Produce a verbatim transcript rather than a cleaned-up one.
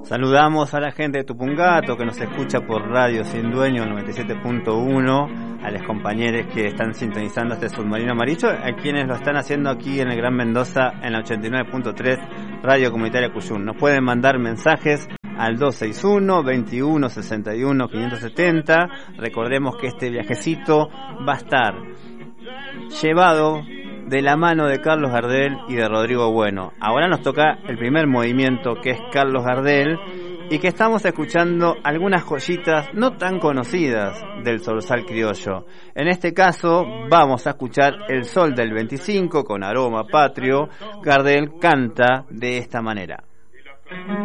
Saludamos a la gente de Tupungato que nos escucha por Radio Sin Dueño noventa y siete punto uno, a los compañeros que están sintonizando este submarino amarillo, a quienes lo están haciendo aquí en el Gran Mendoza en la ochenta y nueve punto tres Radio Comunitaria Cuyum. Nos pueden mandar mensajes al dos seis uno, veintiuno, sesenta y uno, quinientos setenta. Recordemos que este viajecito va a estar llevado de la mano de Carlos Gardel y de Rodrigo Bueno. Ahora nos toca el primer movimiento, que es Carlos Gardel, y que estamos escuchando algunas joyitas no tan conocidas del zorzal criollo. En este caso vamos a escuchar El Sol del veinticinco con aroma patrio. Gardel canta de esta manera.